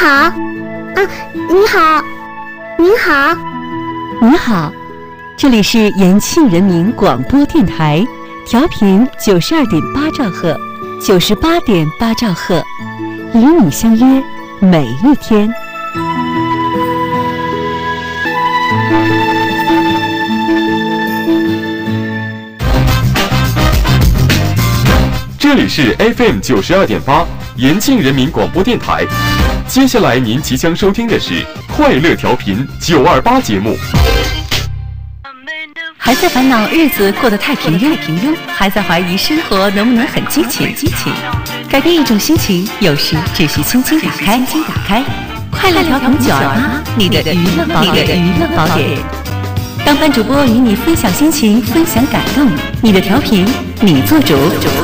好，你好，您好， 你好，这里是延庆人民广播电台，调频92.8兆赫，98.8兆赫，与你相约每一天。 这里是 FM 92.8延庆人民广播电台，接下来您即将收听的是快乐调频928节目。 还在烦恼日子过得太平庸，还在怀疑生活能不能很激情？改变一种心情，有时只需轻轻打开。快乐调频928，你的娱乐宝典。当班主播与你分享心情，分享感动，你的调频，你做主。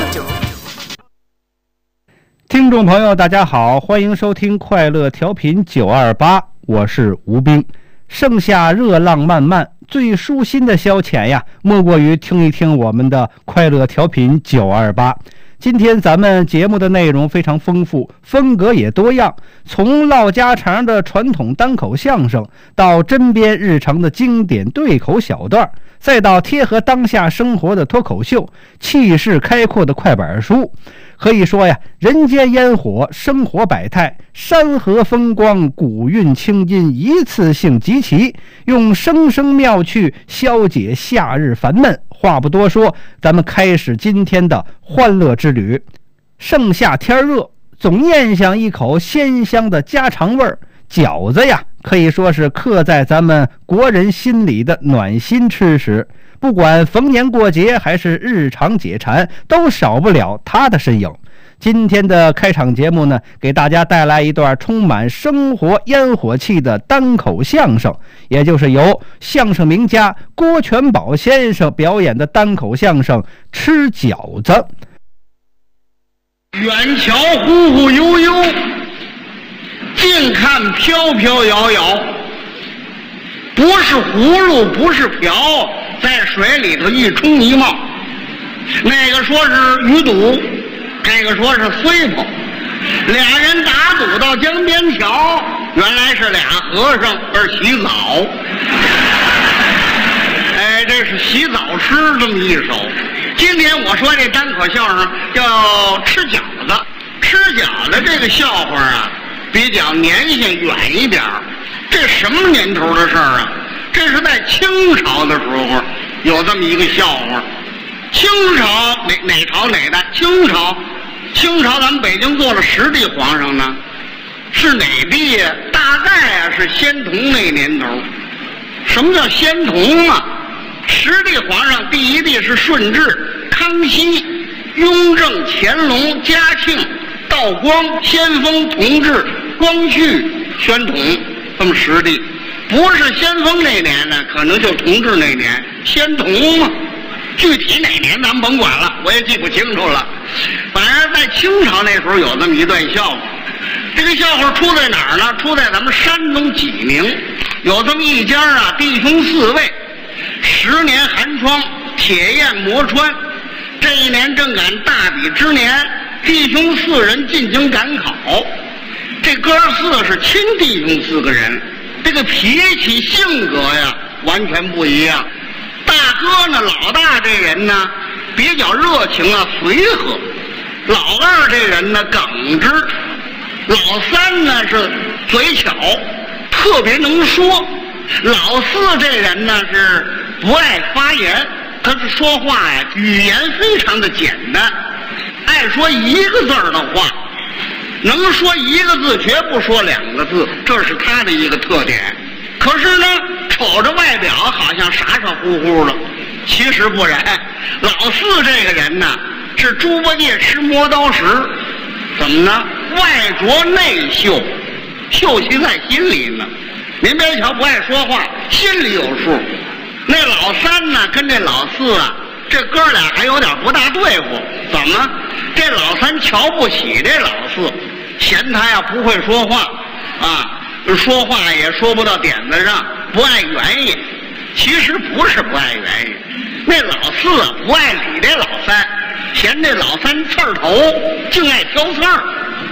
听众朋友大家好，欢迎收听快乐调频928，我是吴斌。盛夏热浪漫漫，最舒心的消遣呀，莫过于听一听我们的快乐调频928。今天咱们节目的内容非常丰富，风格也多样，从唠家常的传统单口相声，到针砭日常的经典对口小段，再到贴合当下生活的脱口秀，气势开阔的快板书。可以说呀，人间烟火，生活百态，山河风光，古韵清音，一次性集齐，用声声妙趣消解夏日烦闷。话不多说，咱们开始今天的欢乐之旅。盛夏天热，总念想一口鲜香的家常味儿。饺子呀，可以说是刻在咱们国人心里的暖心吃食，不管逢年过节还是日常解馋，都少不了它的身影。今天的开场节目呢，给大家带来一段充满生活烟火气的单口相声，也就是由相声名家郭全宝先生表演的单口相声《吃饺子》。 远瞧忽忽悠悠，近看飘飘摇摇，不是葫芦不是瓢，在水里头一冲一冒。那个说是鱼肚，这个说是碎泡，俩人打赌到江边桥，原来是俩和尚而洗澡。这是洗澡诗这么一首。今天我说这单口相声叫吃饺子。吃饺子这个笑话啊，比较年限远一点。这什么年头的事儿啊？这是在清朝的时候有这么一个笑话。清朝哪朝哪代？清朝咱们北京做了10帝皇上呢，是哪帝呀？大概啊是宣统那年头。什么叫宣统啊？10帝皇上，第1帝是顺治、康熙、雍正、乾隆、嘉庆、道光、先锋、同治、光绪、宣统，这么10帝。不是先锋那年呢，可能就同治那年，宣统嘛。具体哪年咱们甭管了，我也记不清楚了。反正在清朝那时候有这么一段笑话。这个笑话出在哪儿呢？出在咱们山东济宁，有这么一家啊，弟兄4位，10年寒窗，铁砚磨穿。这一年正赶大比之年，弟兄4人进京赶考。这哥4是亲弟兄4个人，这个脾气性格呀完全不一样。大哥呢，老大这人呢比较热情啊，随和；老二这人呢耿直；老3呢是嘴巧，特别能说；老4这人呢是不爱发言，他是说话呀语言非常的简单，爱说1个字的话，能说1个字绝不说2个字，这是他的一个特点。可是呢，瞅着外表好像傻傻乎乎的，其实不然。老4这个人呢，是猪八戒吃磨刀石，怎么呢？外拙内秀，秀气在心里呢。您别瞧不爱说话，心里有数。那老3呢，跟这老4啊，这哥俩还有点不大对付。怎么？这老3瞧不起这老4，嫌他呀不会说话啊。说话也说不到点子上，不爱原因。其实不是不爱原因，那老4不爱理这老3，嫌这老3刺儿头，净爱挑刺儿。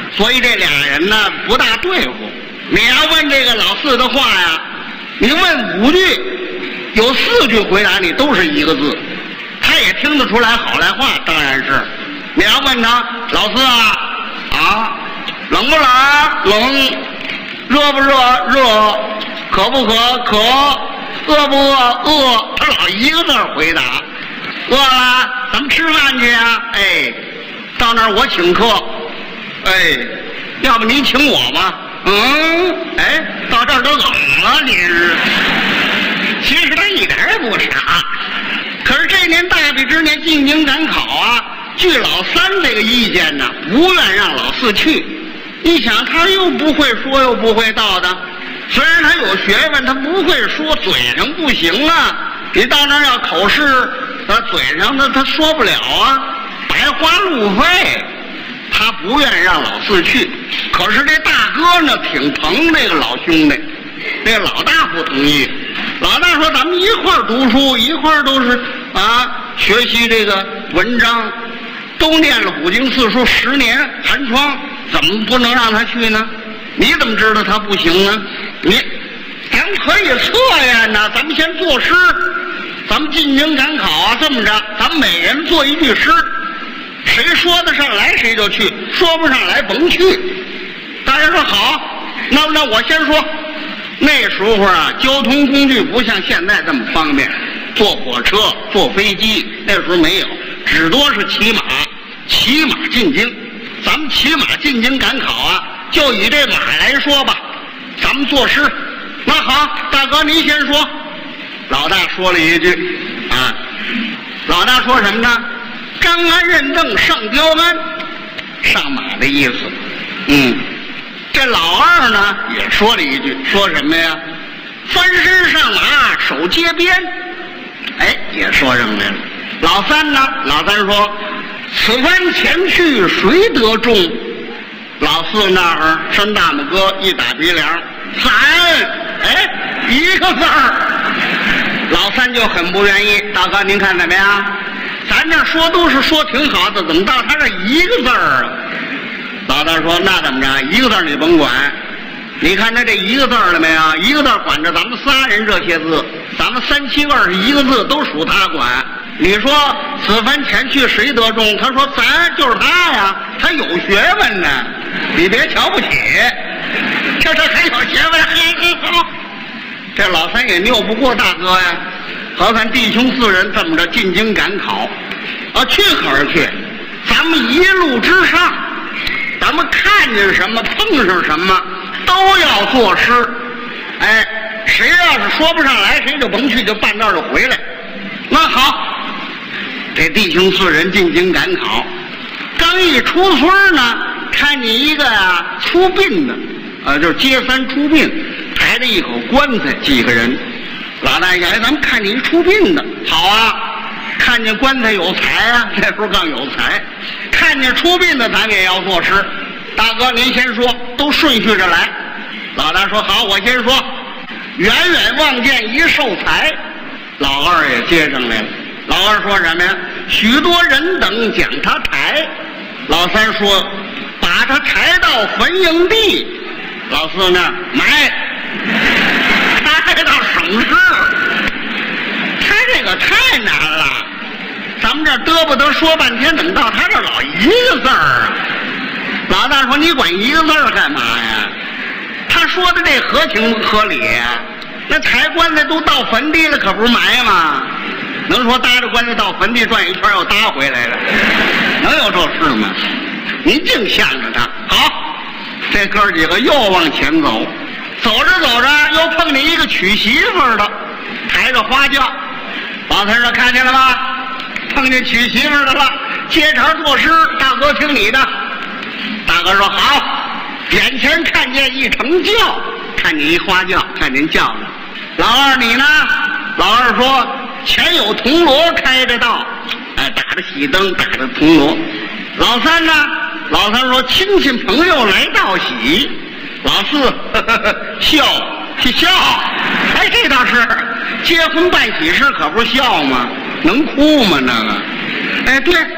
所以这俩人呢不大对付。你要问这个老四的话呀，你问5句，有4句回答你都是一个字，他也听得出来好赖话，当然是。你要问他老四啊，冷不冷？冷。热不热？热。渴不渴？渴。饿不饿？饿。他老一个字回答。饿了，咱们吃饭去啊！哎，到那儿我请客。哎，要不您请我吧？哎，到这儿都冷了，您是。其实他一点也不傻，可是这年大比之年进京赶考啊，据老三这个意见呢，不愿让老四去。你想他又不会说又不会道的，虽然他有学问，他不会说，嘴上不行啊。你到那儿要口试，嘴上他说不了啊，白花路费。他不愿让老四去，可是这大哥呢挺疼这个老兄弟，这个老大不同意。老大说咱们一块儿读书，一块儿都是学习这个文章，都念了5经4书10年寒窗，怎么不能让他去呢？你怎么知道他不行呢？咱们可以测验呢，咱们先作诗，咱们进京赶考啊，这么着，咱们每人做1句诗，谁说得上来谁就去，说不上来甭去。大家说好，那我先说。那时候啊，交通工具不像现在这么方便，坐火车、坐飞机，那时候没有，只多是骑马进京。咱们骑马进京赶考啊，就以这马来说吧，咱们作诗。那好，大哥您先说。老大说了一句老大说什么呢？张安认证上雕鞍，上马的意思。这老二呢也说了一句，说什么呀？翻身上马手接鞭，也说上来了。老三呢？老三说此番前去谁得中？老四那儿伸大拇哥一打鼻梁，咱一个字儿。老三就很不愿意，大哥您看怎么样？咱这说都是说挺好的，怎么到他这一个字儿啊？老大说那怎么着，一个字你甭管，你看他这一个字了没有？一个字管着咱们仨人这些字，咱们3、7、2是一个字都属他管。你说此番前去谁得中？他说咱就是他呀，他有学问呢，你别瞧不起，这还有学问，好。这老三也拗不过大哥呀，好看弟兄4人这么着进京赶考，去可是去，咱们一路之上。咱们看见什么碰上什么都要作诗，谁要是说不上来谁就甭去，就半道就回来。那好，这弟兄4人进京赶考，刚一出村呢，看见一个出殡的，就是接3出殡，抬着一口棺材，几个人。老大爷，咱们看见一出殡的，好啊，看见棺材有财啊，那时候刚有财。看见出殡的咱们也要作诗。大哥您先说，都顺序着来。老大说好，我先说。远远望见一寿财，老二也接上来了。老二说什么呀？许多人等将他抬。老三说把他抬到坟营地。老四那儿埋，抬到省市。他这个太难了，咱们这嘚不得说半天，等到他这老一个字儿啊。老大说你管一个字儿干嘛呀？他说的这合情合理呀。那抬棺材都到坟地了，可不是埋吗？能说搭着棺材到坟地转一圈又搭回来了？能有这事吗？您净向着他。好，这哥几个又往前走，走着走着又碰见一个娶媳妇的，抬着花轿。老三说看见了吗？碰见娶媳妇的了，接茬作诗，大哥听你的。大哥说好，眼前看见一乘轿，看见一花轿，看见轿子。老二你呢？老二说前有铜锣开着道，打着喜灯，打着铜锣。老三呢？老三说亲戚朋友来道喜。老四笑，这倒是结婚办喜事可不是笑吗？能哭吗那个？对，